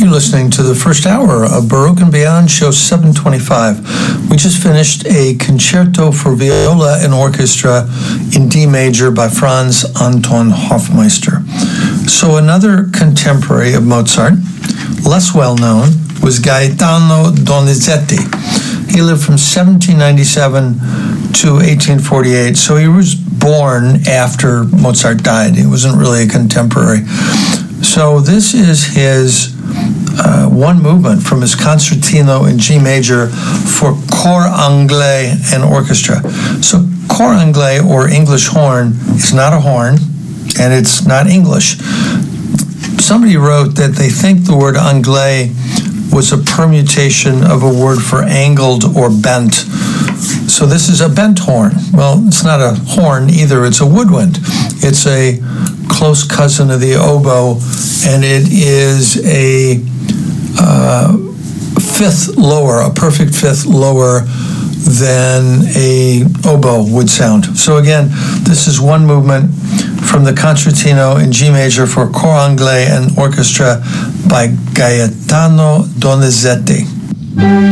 You're listening to the first hour of Baroque and Beyond, show 725. We just finished a concerto for viola and orchestra in D major by Franz Anton Hofmeister. So another contemporary of Mozart, less well known, was Gaetano Donizetti. He lived from 1797 to 1848, so he was born after Mozart died. He wasn't really a contemporary. So this is his one movement from his concertino in G major for cor anglais and orchestra. So cor anglais, or English horn, is not a horn, and it's not English. Somebody wrote that they think the word anglais was a permutation of a word for angled or bent. So this is a bent horn. Well, it's not a horn either, it's a woodwind. It's a close cousin of the oboe, and it is a fifth lower, a perfect fifth lower than a oboe would sound. So again, this is one movement from the concertino in G major for cor anglais and orchestra by Gaetano Donizetti.